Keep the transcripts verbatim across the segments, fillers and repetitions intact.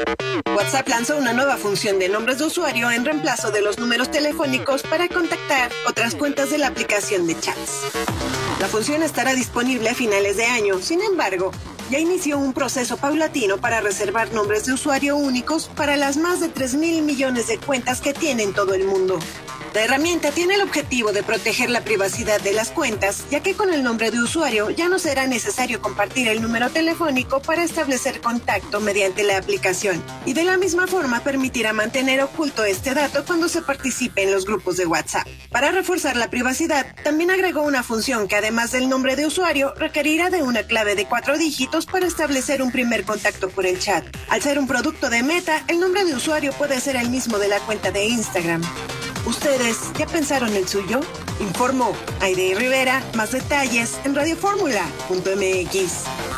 WhatsApp lanzó una nueva función de nombres de usuario en reemplazo de los números telefónicos para contactar otras cuentas de la aplicación de chats. La función estará disponible a finales de año, sin embargo, ya inició un proceso paulatino para reservar nombres de usuario únicos para las más de tres mil millones de cuentas que tiene en todo el mundo. La herramienta tiene el objetivo de proteger la privacidad de las cuentas, ya que con el nombre de usuario ya no será necesario compartir el número telefónico para establecer contacto mediante la aplicación, y de la misma forma permitirá mantener oculto este dato cuando se participe en los grupos de WhatsApp. Para reforzar la privacidad, también agregó una función que además del nombre de usuario, requerirá de una clave de cuatro dígitos para establecer un primer contacto por el chat. Al ser un producto de Meta, el nombre de usuario puede ser el mismo de la cuenta de Instagram. ¿Ustedes ya pensaron el suyo? Informó Aide Rivera. Más detalles en radio fórmula punto m x.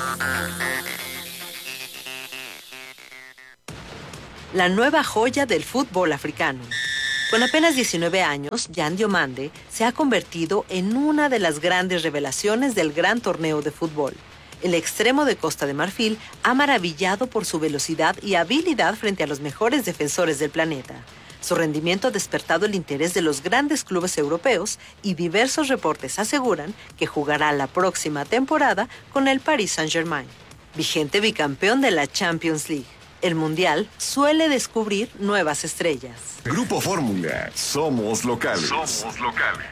La nueva joya del fútbol africano. Con apenas diecinueve años, Jan Diomande se ha convertido en una de las grandes revelaciones del gran torneo de fútbol. El extremo de Costa de Marfil ha maravillado por su velocidad y habilidad frente a los mejores defensores del planeta. Su rendimiento ha despertado el interés de los grandes clubes europeos y diversos reportes aseguran que jugará la próxima temporada con el Paris Saint-Germain, vigente bicampeón de la Champions League. El Mundial suele descubrir nuevas estrellas. Grupo Fórmula. Somos locales. Somos locales.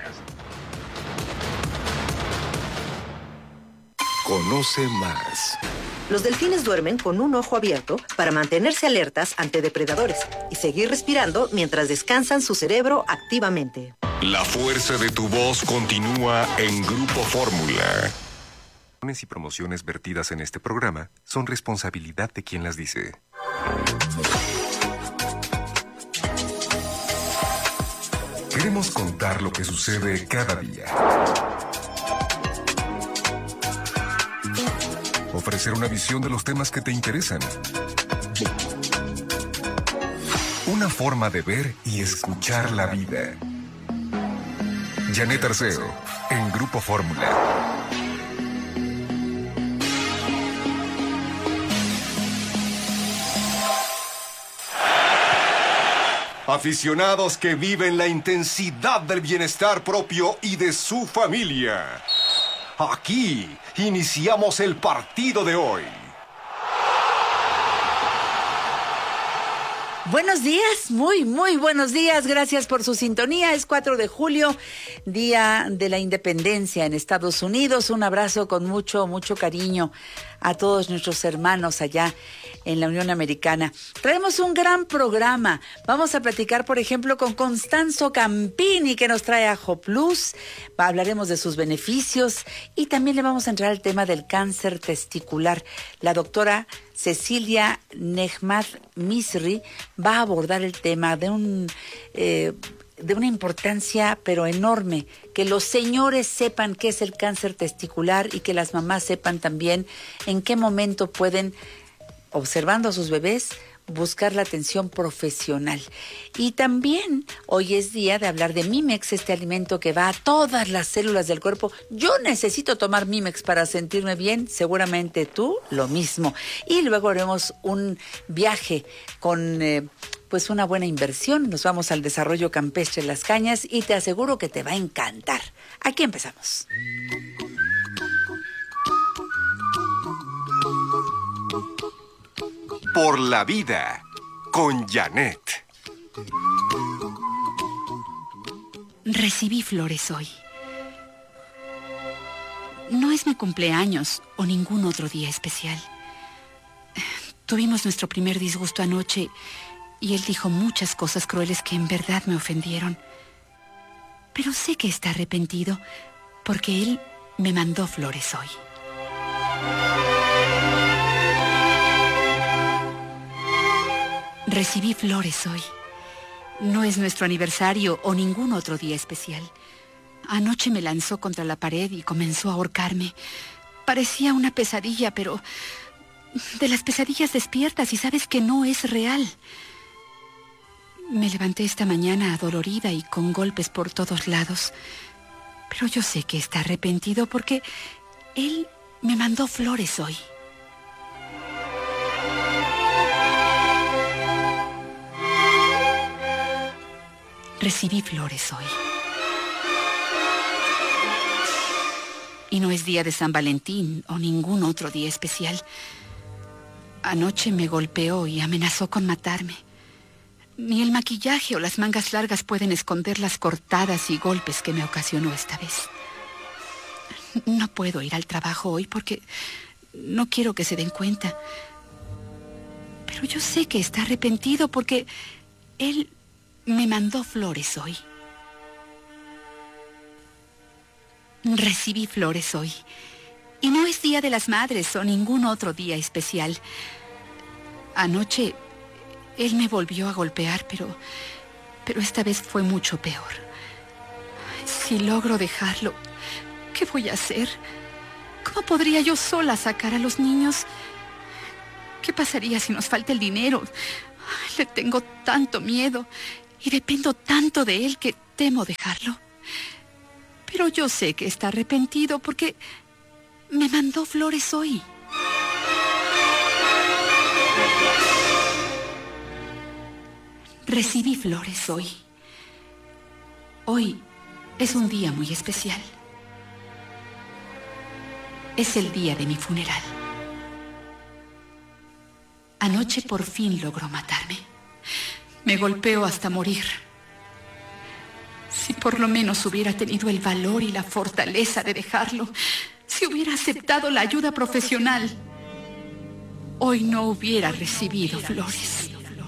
Conoce más. Los delfines duermen con un ojo abierto para mantenerse alertas ante depredadores y seguir respirando mientras descansan su cerebro activamente. La fuerza de tu voz continúa en Grupo Fórmula. Y promociones vertidas en este programa son responsabilidad de quien las dice. Queremos contar lo que sucede cada día. Ofrecer una visión de los temas que te interesan. Una forma de ver y escuchar la vida. Janet Arceo, en Grupo Fórmula. Aficionados que viven la intensidad del bienestar propio y de su familia. Aquí iniciamos el partido de hoy. Buenos días, muy, muy buenos días. Gracias por su sintonía. Es cuatro de julio, Día de la Independencia en Estados Unidos. Un abrazo con mucho, mucho cariño a todos nuestros hermanos allá en la Unión Americana. Traemos un gran programa. Vamos a platicar, por ejemplo, con Constanzo Campini, que nos trae Ajo Plus. Hablaremos de sus beneficios y también le vamos a entrar al tema del cáncer testicular. La doctora Cecilia Nehmat Misri va a abordar el tema de un eh, de una importancia pero enorme, que los señores sepan qué es el cáncer testicular y que las mamás sepan también en qué momento pueden, observando a sus bebés, buscar la atención profesional. Y también hoy es día de hablar de Mimex, este alimento que va a todas las células del cuerpo. Yo necesito tomar Mimex para sentirme bien, seguramente tú lo mismo. Y luego haremos un viaje con eh, pues una buena inversión. Nos vamos al desarrollo campestre Las Cañas y te aseguro que te va a encantar. Aquí empezamos. Por la vida, con Janet. Recibí flores hoy. No es mi cumpleaños o ningún otro día especial. Tuvimos nuestro primer disgusto anoche y él dijo muchas cosas crueles que en verdad me ofendieron. Pero sé que está arrepentido porque él me mandó flores hoy. Recibí flores hoy. No es nuestro aniversario o ningún otro día especial. Anoche me lanzó contra la pared y comenzó a ahorcarme. Parecía una pesadilla, pero de las pesadillas despiertas y sabes que no es real. Me levanté esta mañana adolorida y con golpes por todos lados. Pero yo sé que está arrepentido porque él me mandó flores hoy. Recibí flores hoy. Y no es día de San Valentín o ningún otro día especial. Anoche me golpeó y amenazó con matarme. Ni el maquillaje o las mangas largas pueden esconder las cortadas y golpes que me ocasionó esta vez. No puedo ir al trabajo hoy porque no quiero que se den cuenta. Pero yo sé que está arrepentido porque él me mandó flores hoy. Recibí flores hoy. Y no es Día de las Madres o ningún otro día especial. Anoche, él me volvió a golpear, pero... pero esta vez fue mucho peor. Si logro dejarlo, ¿qué voy a hacer? ¿Cómo podría yo sola sacar a los niños? ¿Qué pasaría si nos falta el dinero? Le tengo tanto miedo y dependo tanto de él que temo dejarlo. Pero yo sé que está arrepentido porque me mandó flores hoy. Recibí flores hoy. Hoy es un día muy especial. Es el día de mi funeral. Anoche por fin logró matarme. Me golpeó hasta morir. Si por lo menos hubiera tenido el valor y la fortaleza de dejarlo, si hubiera aceptado la ayuda profesional, hoy no hubiera recibido flores.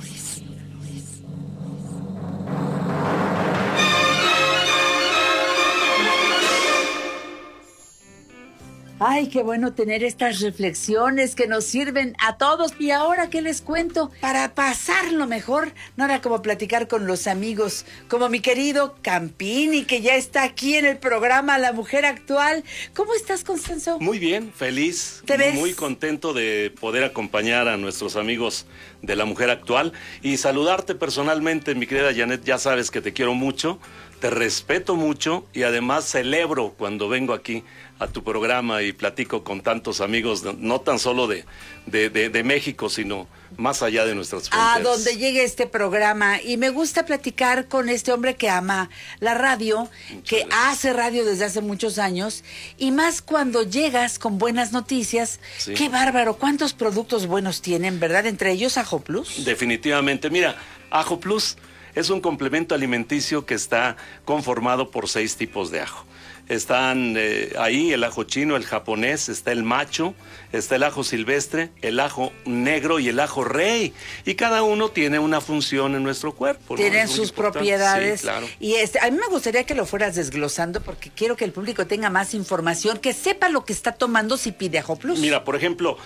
Ay, qué bueno tener estas reflexiones que nos sirven a todos. Y ahora, ¿qué les cuento? Para pasarlo mejor, no era como platicar con los amigos, como mi querido Campini, que ya está aquí en el programa La Mujer Actual. ¿Cómo estás, Constanzo? Muy bien, feliz. ¿Te ves? Muy contento de poder acompañar a nuestros amigos de La Mujer Actual y saludarte personalmente, mi querida Janet. Ya sabes que te quiero mucho, te respeto mucho y además celebro cuando vengo aquí a tu programa y platico con tantos amigos, no tan solo de, de, de, de México, sino más allá de nuestras fronteras. A donde llegue este programa. Y me gusta platicar con este hombre que ama la radio, Muchas que gracias. hace radio desde hace muchos años, y más cuando llegas con buenas noticias. Sí. Qué bárbaro, cuántos productos buenos tienen, ¿verdad? Entre ellos Ajo Plus. Definitivamente, mira, Ajo Plus es un complemento alimenticio que está conformado por seis tipos de ajo. Están eh, ahí el ajo chino, el japonés, está el macho, está el ajo silvestre, el ajo negro y el ajo rey. Y cada uno tiene una función en nuestro cuerpo, ¿no? Tienen sus importante. propiedades. Sí, claro. Y este, a mí me gustaría que lo fueras desglosando porque quiero que el público tenga más información, que sepa lo que está tomando si pide Ajo Plus. Mira, por ejemplo,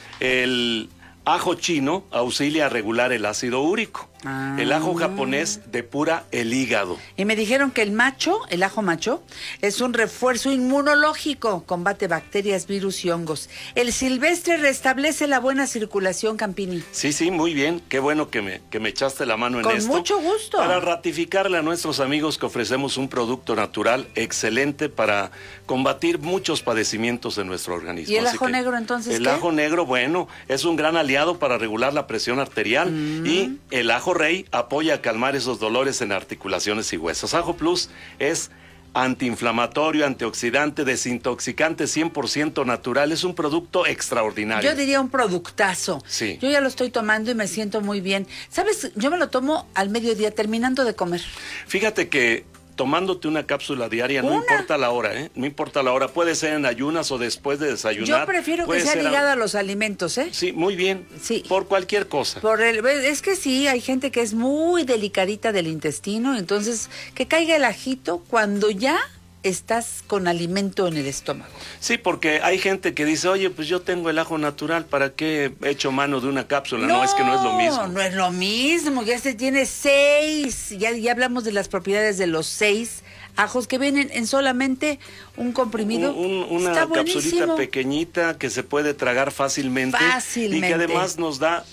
el ajo chino auxilia a regular el ácido úrico. Ah. El ajo japonés depura el hígado. Y me dijeron que el macho, el ajo macho, es un refuerzo inmunológico, combate bacterias, virus y hongos. El silvestre restablece la buena circulación, Campini. Sí, sí, muy bien. Qué bueno que me, que me echaste la mano en Con esto. Con mucho gusto. Para ratificarle a nuestros amigos que ofrecemos un producto natural excelente para combatir muchos padecimientos de nuestro organismo. ¿Y el Así ajo que negro entonces El qué? ajo negro, bueno, es un gran aliado para regular la presión arterial. Mm. Y el ajo rey apoya a calmar esos dolores en articulaciones y huesos. Ajo Plus es antiinflamatorio, antioxidante, desintoxicante, cien por ciento natural. Es un producto extraordinario. Yo diría un productazo. Sí. Yo ya lo estoy tomando y me siento muy bien. ¿Sabes? Yo me lo tomo al mediodía terminando de comer. Fíjate que tomándote una cápsula diaria, ¿Una? no importa la hora, ¿eh? No importa la hora, puede ser en ayunas o después de desayunar. Yo prefiero que sea ligada a... a los alimentos, ¿eh? Sí, muy bien. Sí. Por cualquier cosa. Por el, es que sí, hay gente que es muy delicadita del intestino, entonces que caiga el ajito cuando ya estás con alimento en el estómago. Sí, porque hay gente que dice, oye, pues yo tengo el ajo natural, ¿para qué he hecho mano de una cápsula? No, no es que no es lo mismo. No, no es lo mismo, ya se tiene seis, ya, ya hablamos de las propiedades de los seis ajos que vienen en solamente un comprimido. Un, un, una capsulita pequeñita que se puede tragar fácilmente. Fácilmente. Y que además nos da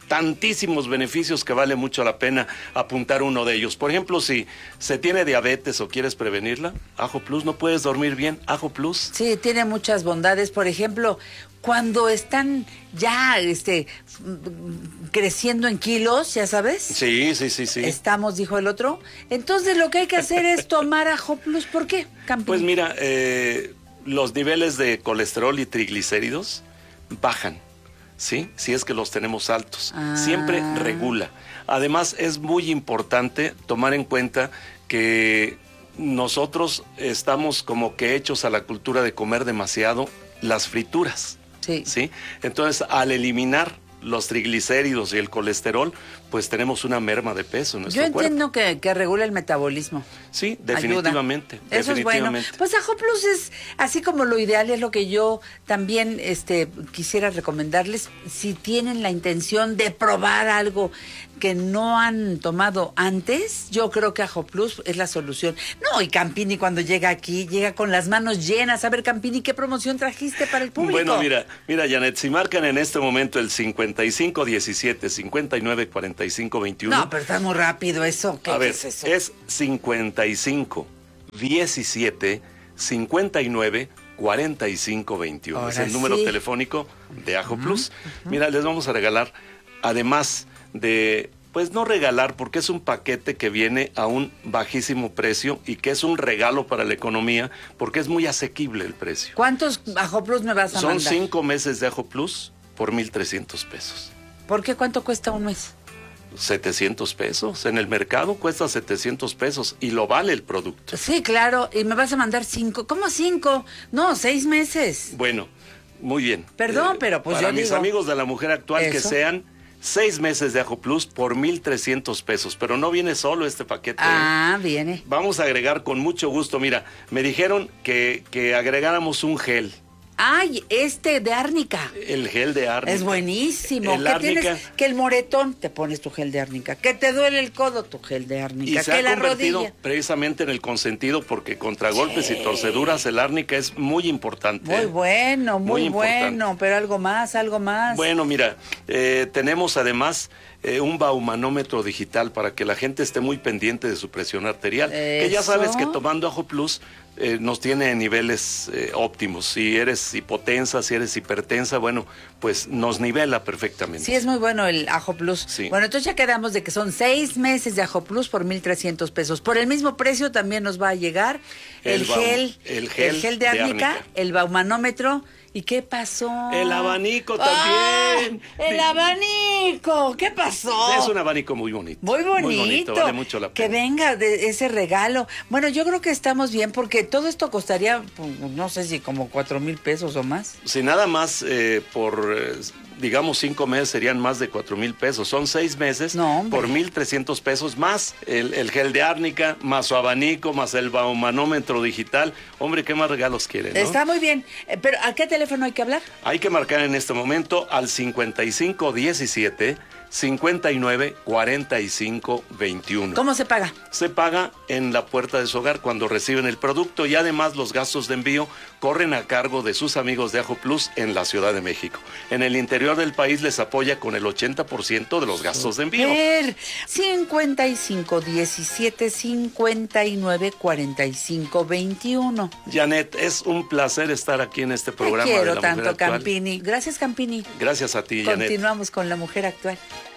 tantísimos beneficios que vale mucho la pena apuntar uno de ellos. Por ejemplo, si se tiene diabetes o quieres prevenirla, Ajo Plus, no puedes dormir bien, Ajo Plus. Sí, tiene muchas bondades. Por ejemplo, cuando están ya este, creciendo en kilos, ya sabes. Sí, sí, sí, sí. Estamos, dijo el otro. Entonces lo que hay que hacer es tomar Ajo Plus. ¿Por qué, Campini? Pues mira, eh, los niveles de colesterol y triglicéridos bajan. ¿Sí? Si es que los tenemos altos. Ah. Siempre regula. Además, es muy importante tomar en cuenta que nosotros estamos como que hechos a la cultura de comer demasiado las frituras. Sí. ¿Sí? Entonces, al eliminar los triglicéridos y el colesterol, pues tenemos una merma de peso en nuestro Yo entiendo cuerpo. que, que regula el metabolismo. Sí, definitivamente. Ayuda. Eso definitivamente. es bueno. Pues Ajo Plus es así como lo ideal, es lo que yo también este, quisiera recomendarles. Si tienen la intención de probar algo que no han tomado antes, yo creo que Ajo Plus es la solución. No, y Campini cuando llega aquí, llega con las manos llenas. A ver, Campini, ¿qué promoción trajiste para el público? Bueno, mira, mira, Janet, si marcan en este momento el cincuenta y cinco diecisiete, cincuenta y nueve cuarenta y cinco veintiuno. No, pero está muy rápido eso. ¿Qué, A ver, ¿qué es eso? es cincuenta y cinco diecisiete, cincuenta y nueve cuarenta y cinco veintiuno. Ahora Es el número sí. telefónico de Ajo Plus. Mira, les vamos a regalar, además de, pues no regalar, porque es un paquete que viene a un bajísimo precio y que es un regalo para la economía, porque es muy asequible el precio. ¿Cuántos Ajo Plus me vas a Son mandar? cinco meses de Ajo Plus por mil trescientos pesos. ¿Por qué? ¿Cuánto cuesta un mes? setecientos pesos. En el mercado cuesta setecientos pesos y lo vale el producto. Sí, claro, y me vas a mandar cinco. ¿Cómo cinco? No, seis meses. Bueno, muy bien. Perdón, pero pues para yo mis digo- amigos de la mujer actual, que Eso. sean seis meses de Ajo Plus por mil trescientos pesos. Pero no viene solo este paquete. Ah, viene. Vamos a agregar con mucho gusto. Mira, me dijeron que, que agregáramos un gel. Ay, este de árnica. El gel de árnica. Es buenísimo. El ¿Qué árnica. tienes? Que el moretón, te pones tu gel de árnica. Que te duele el codo, tu gel de Y árnica. se Que ha la convertido rodilla. precisamente en el consentido, porque contra golpes y torceduras el árnica es muy importante. Muy ¿eh? bueno, muy, Muy importante. bueno. Pero algo más, algo más. Bueno, mira, eh, tenemos además eh, un baumanómetro digital para que la gente esté muy pendiente de su presión arterial. Que ya Eso. sabes que tomando Ajo Plus eh, nos tiene en niveles eh, óptimos. Si eres hipotensa, si eres hipertensa, bueno, pues nos nivela perfectamente. Sí, es muy bueno el Ajo Plus. Sí. Bueno, entonces ya quedamos de que son seis meses de Ajo Plus por mil trescientos pesos. Por el mismo precio también nos va a llegar el, El bau- gel, el gel de, de árnica, árnica. el baumanómetro. ¿Y qué pasó? El abanico ¡Ah! también. ¡El abanico! ¿Qué pasó? Es un abanico muy bonito. Muy bonito. Muy bonito, vale mucho la Que pena. venga de ese regalo. Bueno, yo creo que estamos bien porque todo esto costaría, pues, no sé si como cuatro mil pesos o más. Si nada más eh, por, eh, digamos, cinco meses serían más de cuatro mil pesos. Son seis meses No, hombre. por mil trescientos pesos, más el, el gel de árnica, más su abanico, más el baumanómetro digital. Hombre, ¿qué más regalos quieren, no? Está muy bien. Eh, Pero ¿a qué teléfono hay que hablar? Hay que marcar en este momento al cincuenta y cinco diecisiete, cincuenta y nueve cuarenta y cinco veintiuno. ¿Cómo se paga? Se paga en la puerta de su hogar cuando reciben el producto y además los gastos de envío corren a cargo de sus amigos de Ajo Plus en la Ciudad de México. En el interior del país les apoya con el ochenta por ciento de los gastos de envío. Ver, cincuenta y cinco diecisiete cincuenta y nueve cuarenta y cinco veintiuno. Janet, es un placer estar aquí en este Te programa de quiero la tanto, Mujer Actual. Campini. Gracias, Campini. Gracias a ti, Janet. Continuamos con la mujer actual.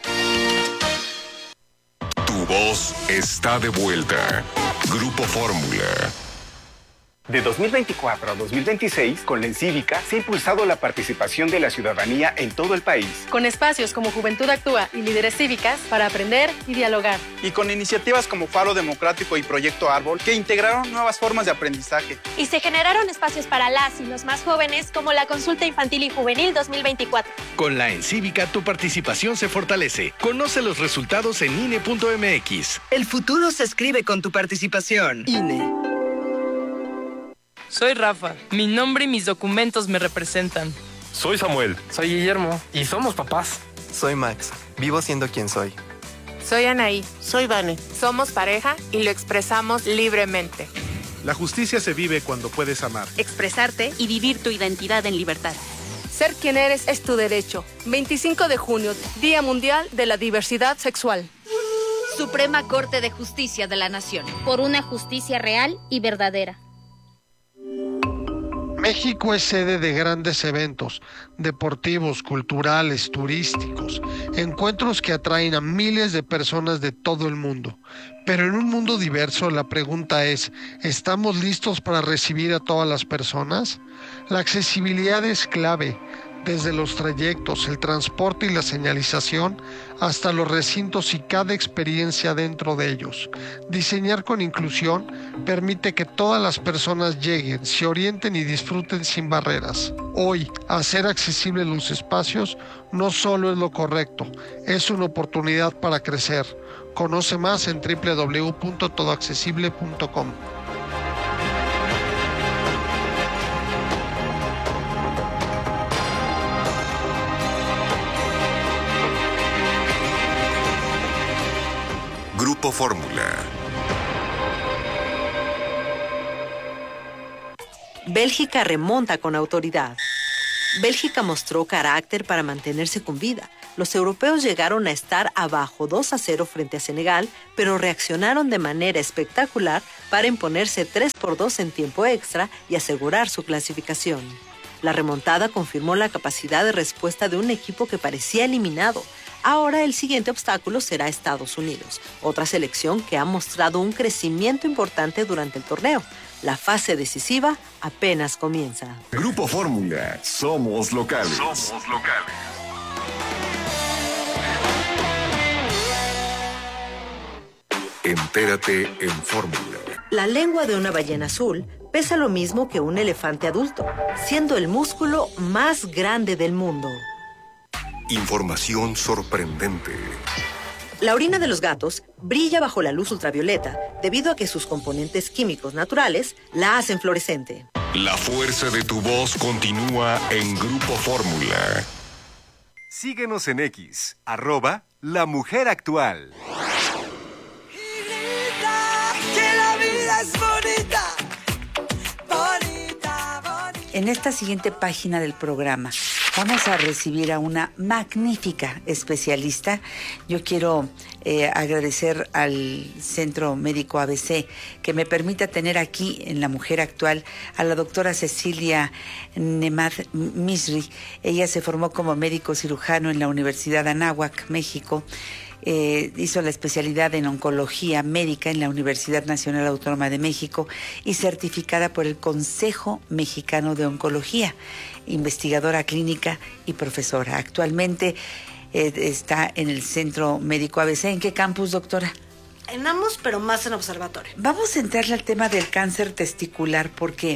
Tu voz está de vuelta. Grupo Fórmula. De dos mil veinticuatro a dos mil veintiséis, con la Encívica se ha impulsado la participación de la ciudadanía en todo el país. Con espacios como Juventud Actúa y Líderes Cívicas para aprender y dialogar. Y con iniciativas como Faro Democrático y Proyecto Árbol, que integraron nuevas formas de aprendizaje. Y se generaron espacios para las y los más jóvenes, como la Consulta Infantil y Juvenil dos mil veinticuatro. Con la Encívica tu participación se fortalece. Conoce los resultados en I N E punto M X. El futuro se escribe con tu participación. I N E. Soy Rafa. Mi nombre y mis documentos me representan. Soy Samuel. Soy Guillermo. Y somos papás. Soy Max. Vivo siendo quien soy. Soy Anaí. Soy Vane. Somos pareja y lo expresamos libremente. La justicia se vive cuando puedes amar, expresarte y vivir tu identidad en libertad. Ser quien eres es tu derecho. veinticinco de junio, Día Mundial de la Diversidad Sexual. Suprema Corte de Justicia de la Nación. Por una justicia real y verdadera. México es sede de grandes eventos deportivos, culturales, turísticos, encuentros que atraen a miles de personas de todo el mundo. Pero en un mundo diverso, la pregunta es, ¿estamos listos para recibir a todas las personas? La accesibilidad es clave, desde los trayectos, el transporte y la señalización, hasta los recintos y cada experiencia dentro de ellos. Diseñar con inclusión permite que todas las personas lleguen, se orienten y disfruten sin barreras. Hoy, hacer accesibles los espacios no solo es lo correcto, es una oportunidad para crecer. Conoce más en doble u doble u doble u punto todo accesible punto com. Grupo Fórmula. Bélgica remonta con autoridad. Bélgica mostró carácter para mantenerse con vida. Los europeos llegaron a estar abajo dos a cero frente a Senegal, pero reaccionaron de manera espectacular para imponerse tres por dos en tiempo extra y asegurar su clasificación. La remontada confirmó la capacidad de respuesta de un equipo que parecía eliminado. Ahora el siguiente obstáculo será Estados Unidos, otra selección que ha mostrado un crecimiento importante durante el torneo. La fase decisiva apenas comienza. Grupo Fórmula, somos locales. Somos locales. Entérate en Fórmula. La lengua de una ballena azul pesa lo mismo que un elefante adulto, siendo el músculo más grande del mundo. Información sorprendente. La orina de los gatos brilla bajo la luz ultravioleta debido a que sus componentes químicos naturales la hacen fluorescente. La fuerza de tu voz continúa en Grupo Fórmula. Síguenos en X, arroba La Mujer Actual. ¡Que la vida es bonita! Bonita, bonita. En esta siguiente página del programa vamos a recibir a una magnífica especialista. Yo quiero eh, agradecer al Centro Médico A B C que me permita tener aquí en La Mujer Actual a la doctora Cecilia Nemad Misri. Ella se formó como médico cirujano en la Universidad de Anáhuac, México. Eh, hizo la especialidad en oncología médica en la Universidad Nacional Autónoma de México y certificada por el Consejo Mexicano de Oncología, investigadora clínica y profesora. Actualmente eh, está en el Centro Médico A B C. ¿En qué campus, doctora? En ambos, pero más en observatorio. Vamos a entrarle al tema del cáncer testicular porque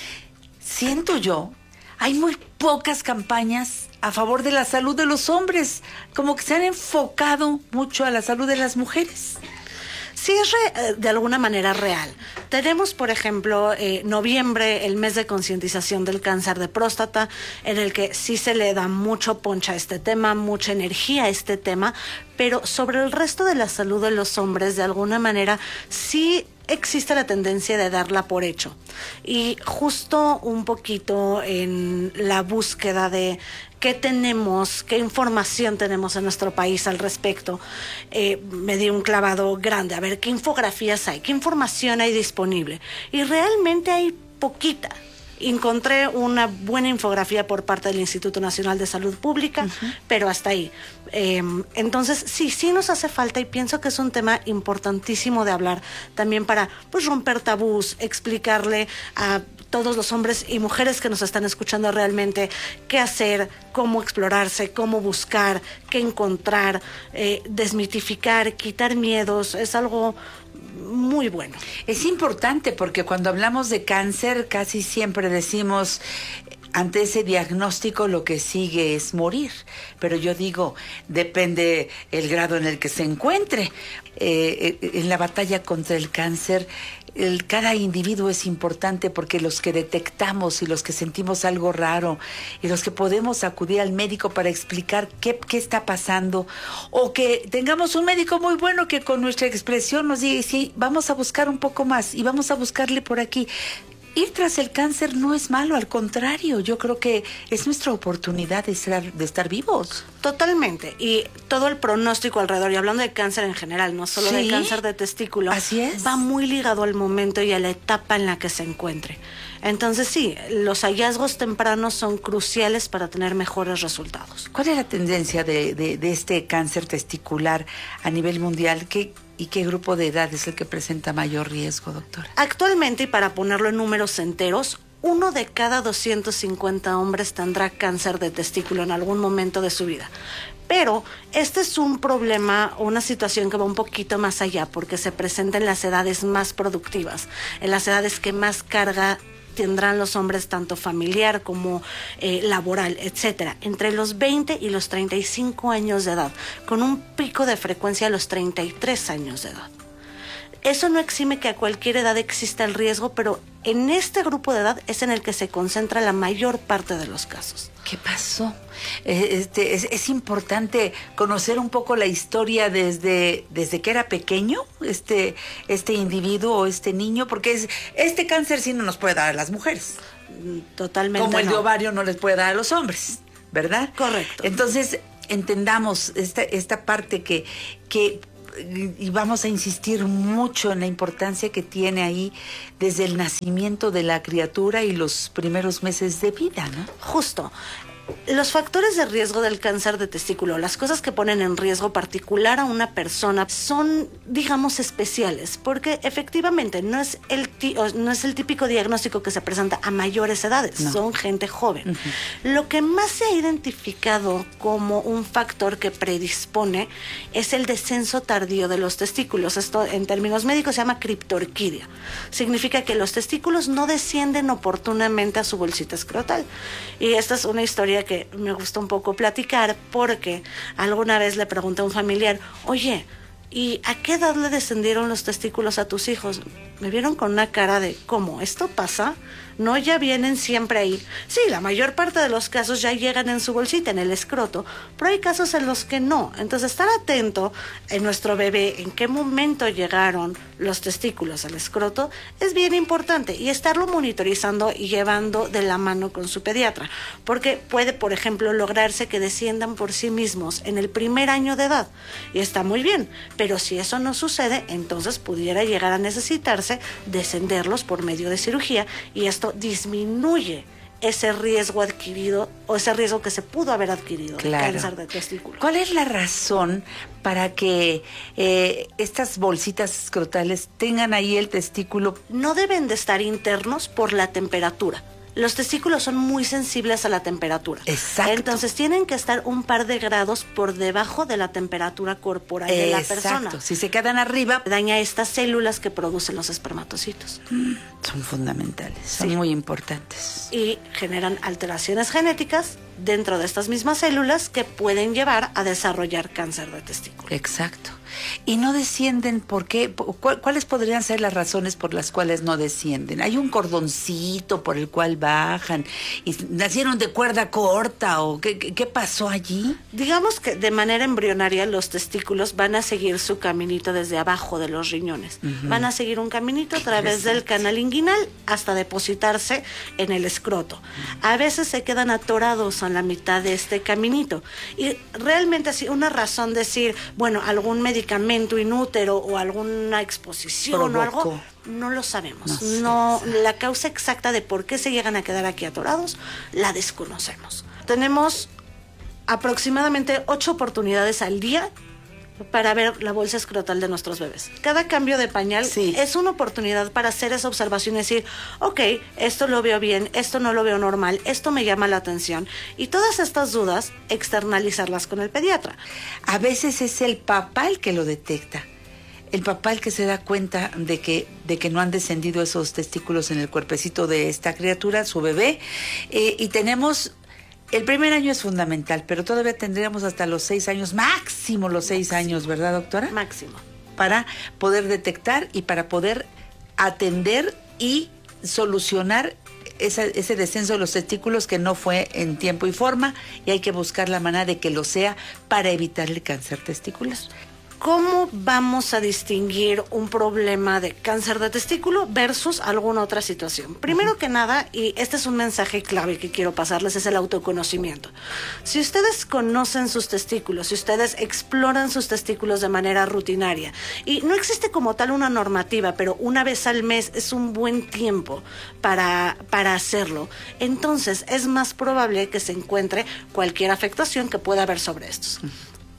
siento yo, hay muy pocas campañas a favor de la salud de los hombres, como que se han enfocado mucho a la salud de las mujeres. Sí, es re, de alguna manera real. Tenemos, por ejemplo, eh, noviembre, el mes de concientización del cáncer de próstata, en el que sí se le da mucho poncha a este tema, mucha energía a este tema, pero sobre el resto de la salud de los hombres, de alguna manera, sí existe la tendencia de darla por hecho. Y justo un poquito en la búsqueda de qué tenemos, qué información tenemos en nuestro país al respecto, eh, me di un clavado grande a ver qué infografías hay, qué información hay disponible. Y realmente hay poquita. Encontré una buena infografía por parte del Instituto Nacional de Salud Pública, uh-huh. pero hasta ahí. Eh, entonces, sí, sí nos hace falta y pienso que es un tema importantísimo de hablar también para pues romper tabús, explicarle a todos los hombres y mujeres que nos están escuchando realmente qué hacer, cómo explorarse, cómo buscar, qué encontrar, eh, desmitificar, quitar miedos. Es algo muy bueno. Es importante porque cuando hablamos de cáncer casi siempre decimos ante ese diagnóstico lo que sigue es morir, pero yo digo depende el grado en el que se encuentre. Eh, en la batalla contra el cáncer el, cada individuo es importante porque los que detectamos y los que sentimos algo raro y los que podemos acudir al médico para explicar qué, qué está pasando o que tengamos un médico muy bueno que con nuestra expresión nos diga sí, vamos a buscar un poco más y vamos a buscarle por aquí. ir tras el cáncer no es malo, al contrario, yo creo que es nuestra oportunidad de estar, de estar vivos. Totalmente, y todo el pronóstico alrededor, y hablando de cáncer en general, no solo ¿Sí? de cáncer de testículo, así es, va muy ligado al momento y a la etapa en la que se encuentre. Entonces sí, los hallazgos tempranos son cruciales para tener mejores resultados. ¿Cuál es la tendencia de, de, de este cáncer testicular a nivel mundial? ¿Qué, ¿Y qué grupo de edad es el que presenta mayor riesgo, doctora? Actualmente, y para ponerlo en números enteros, uno de cada doscientos cincuenta hombres tendrá cáncer de testículo en algún momento de su vida. Pero este es un problema, una situación que va un poquito más allá, porque se presenta en las edades más productivas, en las edades que más carga tendrán los hombres, tanto familiar como eh, laboral, etcétera, entre los veinte y los treinta y cinco años de edad, con un pico de frecuencia a los treinta y tres años de edad. Eso no exime que a cualquier edad exista el riesgo, pero en este grupo de edad es en el que se concentra la mayor parte de los casos. ¿Qué pasó? Este, es, es importante conocer un poco la historia desde, desde que era pequeño, este, este individuo o este niño, porque es, este cáncer sí no nos puede dar a las mujeres. Totalmente. Como el no. de ovario no les puede dar a los hombres, ¿verdad? Correcto. Entonces, entendamos esta, esta parte que... que y vamos a insistir mucho en la importancia que tiene ahí desde el nacimiento de la criatura y los primeros meses de vida, ¿no? Justo. Los factores de riesgo del cáncer de testículo, las cosas que ponen en riesgo particular a una persona son, digamos, especiales, porque efectivamente no es el, tí- no es el típico diagnóstico que se presenta a mayores edades, no. Son gente joven. Uh-huh. Lo que más se ha identificado como un factor que predispone es el descenso tardío de los testículos. Esto en términos médicos se llama criptorquidia. Significa que los testículos no descienden oportunamente a su bolsita escrotal. Y esta es una historia que me gusta un poco platicar, porque alguna vez le pregunté a un familiar, oye, ¿y a qué edad le descendieron los testículos a tus hijos? Me vieron con una cara de, ¿cómo? ¿Esto pasa? No, ya vienen siempre ahí. Sí, la mayor parte de los casos ya llegan en su bolsita, en el escroto, pero hay casos en los que no. Entonces, estar atento en nuestro bebé, en qué momento llegaron los testículos al escroto, es bien importante. Y estarlo monitorizando y llevando de la mano con su pediatra. Porque puede, por ejemplo, lograrse que desciendan por sí mismos en el primer año de edad. Y está muy bien. Pero si eso no sucede, entonces pudiera llegar a necesitarse descenderlos por medio de cirugía, y esto disminuye ese riesgo adquirido o ese riesgo que se pudo haber adquirido claro. de cáncer de testículo. ¿Cuál es la razón para que eh, estas bolsitas escrotales tengan ahí el testículo? No deben de estar internos por la temperatura. Los testículos son muy sensibles a la temperatura. Exacto. Entonces tienen que estar un par de grados por debajo de la temperatura corporal de la persona. Exacto. Si se quedan arriba, daña estas células que producen los espermatocitos. Mm, son fundamentales, son sí. muy importantes. Y generan alteraciones genéticas dentro de estas mismas células que pueden llevar a desarrollar cáncer de testículo. Exacto. Y no descienden, ¿por qué? ¿Cuáles podrían ser las razones por las cuales no descienden? ¿Hay un cordoncito por el cual bajan? ¿Y nacieron de cuerda corta? ¿O qué, qué pasó allí? Digamos que de manera embrionaria los testículos van a seguir su caminito desde abajo de los riñones. Uh-huh. Van a seguir un caminito a través del canal inguinal hasta depositarse en el escroto. A veces se quedan atorados en la mitad de este caminito. Y realmente así una razón de decir, bueno, algún medicamento inútero o alguna exposición Provocó. o algo, no lo sabemos. No, no la causa exacta de por qué se llegan a quedar aquí atorados la desconocemos. Tenemos aproximadamente ocho oportunidades al día para ver la bolsa escrotal de nuestros bebés. Cada cambio de pañal sí. es una oportunidad para hacer esa observación y decir, ok, esto lo veo bien, esto no lo veo normal, esto me llama la atención. Y todas estas dudas, externalizarlas con el pediatra. A veces es el papá el que lo detecta. El papá el que se da cuenta de que, de que no han descendido esos testículos en el cuerpecito de esta criatura, su bebé. Eh, y tenemos... El primer año es fundamental, pero todavía tendríamos hasta los seis años, máximo los seis años, ¿verdad, doctora? Máximo. Para poder detectar y para poder atender y solucionar esa, ese descenso de los testículos que no fue en tiempo y forma, y hay que buscar la manera de que lo sea para evitar el cáncer testicular. ¿Cómo vamos a distinguir un problema de cáncer de testículo versus alguna otra situación? Primero uh-huh. que nada, y este es un mensaje clave que quiero pasarles, es el autoconocimiento. Si ustedes conocen sus testículos, si ustedes exploran sus testículos de manera rutinaria, y no existe como tal una normativa, pero una vez al mes es un buen tiempo para, para hacerlo, entonces es más probable que se encuentre cualquier afectación que pueda haber sobre estos. Uh-huh.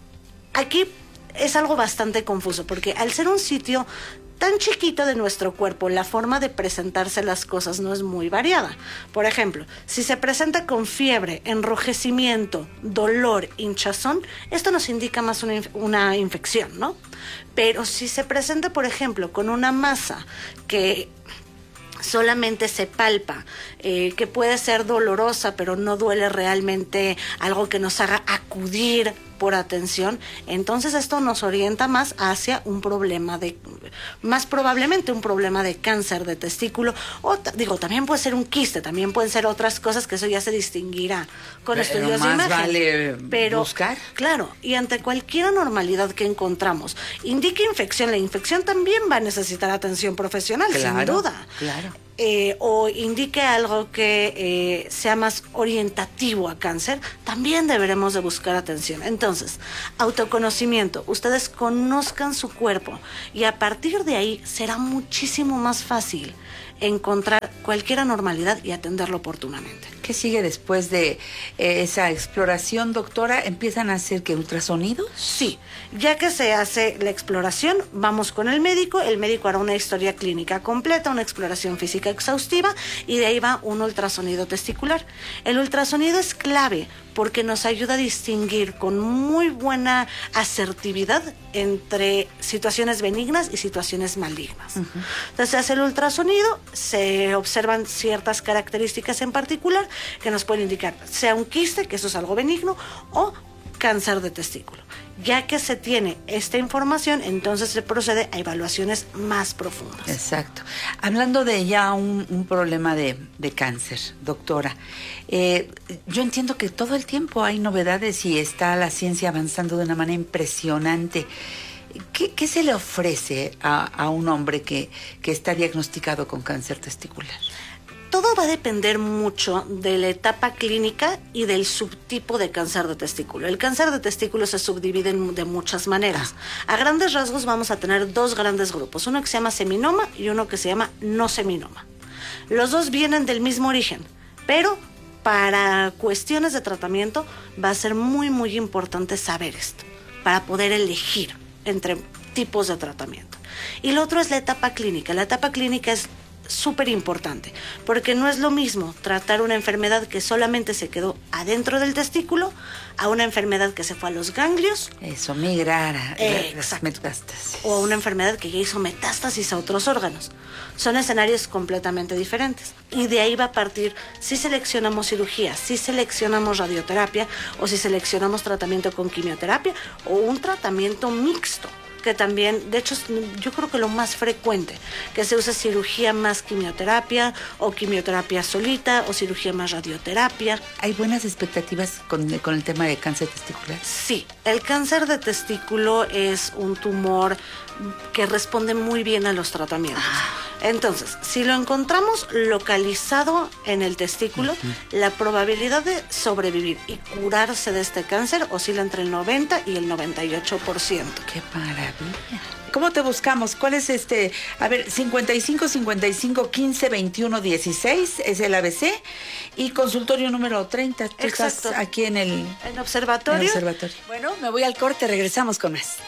Aquí es algo bastante confuso, porque al ser un sitio tan chiquito de nuestro cuerpo, la forma de presentarse las cosas no es muy variada. Por ejemplo, si se presenta con fiebre, enrojecimiento, dolor, hinchazón, esto nos indica más una, inf- una infección, ¿no? Pero si se presenta, por ejemplo, con una masa que solamente se palpa, eh, que puede ser dolorosa, pero no duele realmente, algo que nos haga acudir por atención, entonces esto nos orienta más hacia un problema de, más probablemente un problema de cáncer de testículo, o t- digo, también puede ser un quiste, también pueden ser otras cosas, que eso ya se distinguirá con pero estudios más de imagen. Vale pero buscar. Claro, y ante cualquier anormalidad que encontramos, indica infección, la infección también va a necesitar atención profesional, claro, sin duda. Claro. Eh, o indique algo que eh, sea más orientativo a cáncer, también deberemos de buscar atención. Entonces, autoconocimiento, ustedes conozcan su cuerpo y a partir de ahí será muchísimo más fácil encontrar cualquier anormalidad y atenderlo oportunamente. ¿Qué sigue después de eh, esa exploración, doctora? ¿Empiezan a hacer qué, ultrasonidos? Sí, ya que se hace la exploración, vamos con el médico, el médico hará una historia clínica completa, una exploración física exhaustiva y de ahí va un ultrasonido testicular. El ultrasonido es clave porque nos ayuda a distinguir con muy buena asertividad entre situaciones benignas y situaciones malignas. Uh-huh. Entonces se hace el ultrasonido, se observan ciertas características en particular que nos pueden indicar sea un quiste, que eso es algo benigno, o cáncer de testículo. Ya que se tiene esta información, entonces se procede a evaluaciones más profundas. Exacto. Hablando de ya un, un problema de, de cáncer, doctora, eh, yo entiendo que todo el tiempo hay novedades y está la ciencia avanzando de una manera impresionante. ¿Qué, qué se le ofrece a, a un hombre que, que está diagnosticado con cáncer testicular? Todo va a depender mucho de la etapa clínica y del subtipo de cáncer de testículo. El cáncer de testículo se subdivide en, de muchas maneras. A grandes rasgos vamos a tener dos grandes grupos, uno que se llama seminoma y uno que se llama no seminoma. Los dos vienen del mismo origen, pero para cuestiones de tratamiento va a ser muy, muy importante saber esto, para poder elegir entre tipos de tratamiento. Y lo otro es la etapa clínica. La etapa clínica es súper importante, porque no es lo mismo tratar una enfermedad que solamente se quedó adentro del testículo a una enfermedad que se fue a los ganglios. Eso, migrar a eh, las metástasis. O a una enfermedad que ya hizo metástasis a otros órganos. Son escenarios completamente diferentes. Y de ahí va a partir si seleccionamos cirugía, si seleccionamos radioterapia, o si seleccionamos tratamiento con quimioterapia, o un tratamiento mixto, que también, de hecho, yo creo que lo más frecuente, que se usa cirugía más quimioterapia, o quimioterapia solita, o cirugía más radioterapia. ¿Hay buenas expectativas con, con el tema de cáncer testicular? Sí, el cáncer de testículo es un tumor que responde muy bien a los tratamientos. Entonces, si lo encontramos localizado en el testículo, uh-huh. la probabilidad de sobrevivir y curarse de este cáncer oscila entre el noventa y el noventa y ocho por ciento. ¡Qué maravilla! ¿Cómo te buscamos? ¿Cuál es este? A ver, cincuenta y cinco, cincuenta y cinco, quince, veintiuno, dieciséis es el A B C y consultorio número treinta. Tú Exacto. Estás aquí en el... En observatorio. En observatorio. Bueno, me voy al corte, regresamos con más.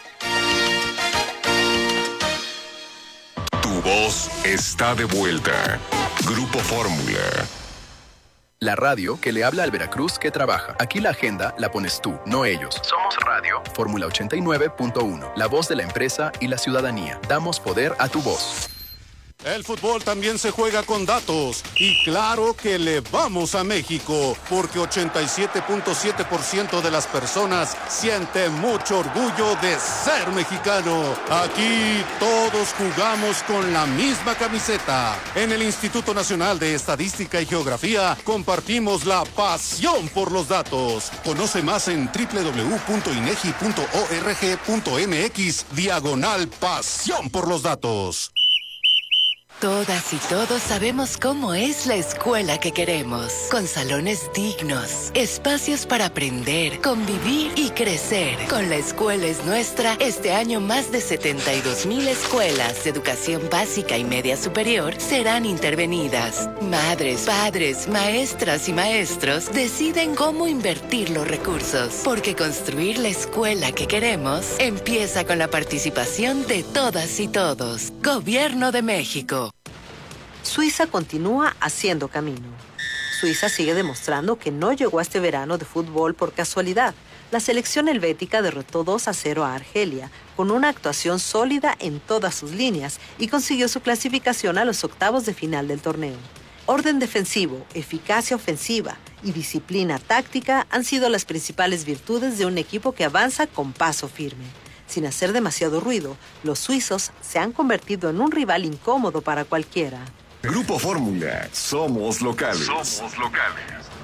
Tu voz está de vuelta. Grupo Fórmula. La radio que le habla al Veracruz que trabaja. Aquí la agenda la pones tú, no ellos. Somos Radio Fórmula ochenta y nueve punto uno. La voz de la empresa y la ciudadanía. Damos poder a tu voz. El fútbol también se juega con datos. Y claro que le vamos a México, porque ochenta y siete punto siete por ciento de las personas siente mucho orgullo de ser mexicano. Aquí todos jugamos con la misma camiseta. En el Instituto Nacional de Estadística y Geografía compartimos la pasión por los datos. Conoce más en doble u doble u doble u punto inegi punto org punto mx diagonal pasión por los datos. Todas y todos sabemos cómo es la escuela que queremos, con salones dignos, espacios para aprender, convivir y crecer. Con La Escuela es Nuestra, este año más de setenta y dos mil escuelas de educación básica y media superior serán intervenidas. Madres, padres, maestras y maestros deciden cómo invertir los recursos, porque construir la escuela que queremos empieza con la participación de todas y todos. Gobierno de México. Suiza continúa haciendo camino. Suiza sigue demostrando que no llegó a este verano de fútbol por casualidad. La selección helvética derrotó dos a cero a Argelia, con una actuación sólida en todas sus líneas, y consiguió su clasificación a los octavos de final del torneo. Orden defensivo, eficacia ofensiva y disciplina táctica han sido las principales virtudes de un equipo que avanza con paso firme. Sin hacer demasiado ruido, los suizos se han convertido en un rival incómodo para cualquiera. Grupo Fórmula, somos locales. Somos locales.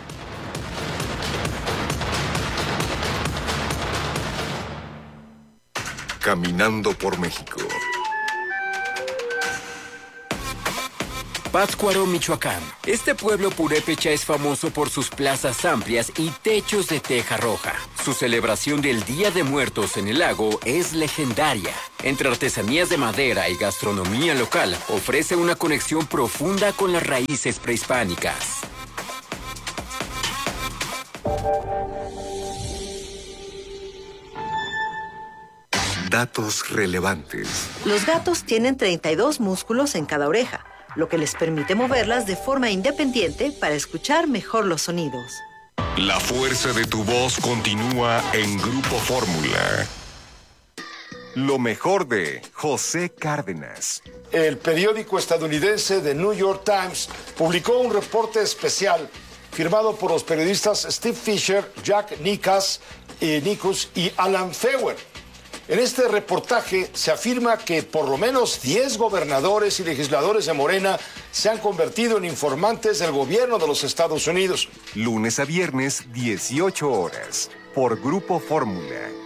Caminando por México. Pátzcuaro, Michoacán. Este pueblo purépecha es famoso por sus plazas amplias y techos de teja roja. Su celebración del Día de Muertos en el lago es legendaria. Entre artesanías de madera y gastronomía local, ofrece una conexión profunda con las raíces prehispánicas. Datos relevantes. Los gatos tienen treinta y dos músculos en cada oreja, lo que les permite moverlas de forma independiente para escuchar mejor los sonidos. La fuerza de tu voz continúa en Grupo Fórmula. Lo mejor de José Cárdenas. El periódico estadounidense The New York Times publicó un reporte especial firmado por los periodistas Steve Fisher, Jack Nicas, eh, Nicus y Alan Feuer. En este reportaje se afirma que por lo menos diez gobernadores y legisladores de Morena se han convertido en informantes del gobierno de los Estados Unidos. Lunes a viernes, dieciocho horas, por Grupo Fórmula.